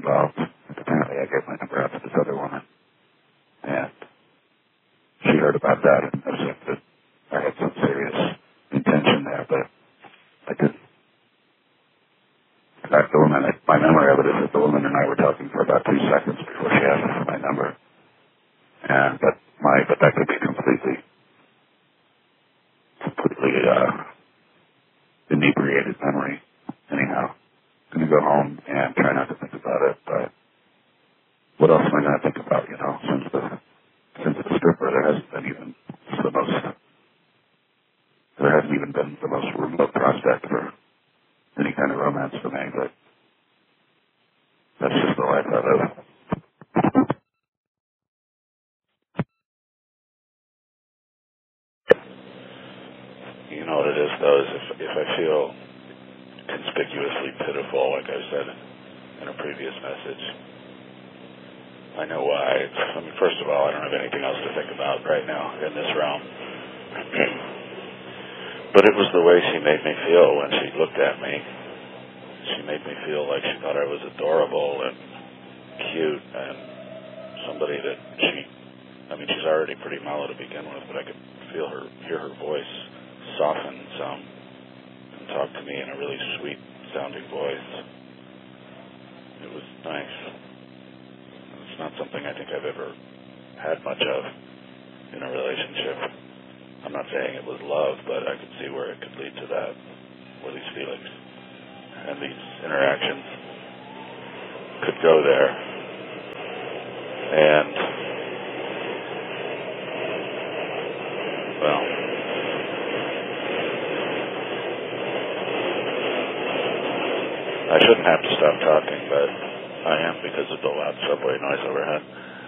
involved. Apparently I gave my number out to this other woman, and she heard about that and assumed that I had some serious intention there, but I didn't. In fact, my memory of it is that the woman and I were talking for about 2 seconds before she asked me for my number. But that could be completely inebriated memory. Anyhow, I'm going to go home and try not to think about it, but what else am I going to think about, since the stripper, there hasn't even been the most remote prospect for any kind of romance for me, but that's just all I thought of. You know what it is, though, is if I feel conspicuously pitiful, like I said in a previous message, I know why. First of all, I don't have anything else to think about right now in this realm. But it was the way she made me feel when she looked at me. She made me feel like she thought I was adorable and cute and somebody that she's already pretty mellow to begin with, but I could hear her voice soften some and talk to me in a really sweet sounding voice. It was nice. It's not something I think I've ever had much of in a relationship. I'm not saying it was love, but I could see where it could lead to that, where these feelings and these interactions could go there. And, well, I shouldn't have to stop talking, but I am because of the loud subway noise overhead.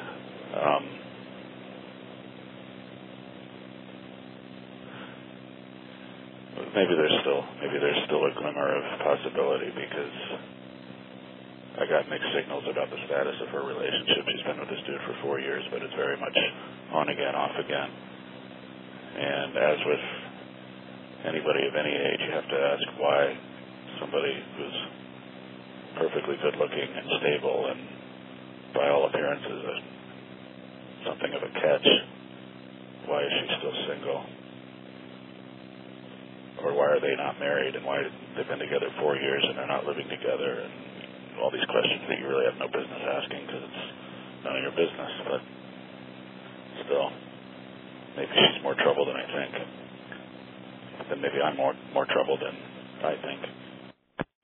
Maybe there's still a glimmer of possibility because I got mixed signals about the status of her relationship. She's been with this dude for 4 years, but it's very much on again, off again. And as with anybody of any age, you have to ask why somebody who's perfectly good looking and stable and by all appearances something of a catch, why is she still single? Or why are they not married, and why they've been together 4 years and they're not living together, and all these questions that you really have no business asking because it's none of your business. But still, maybe she's more trouble than I think. Then maybe I'm more trouble than I think.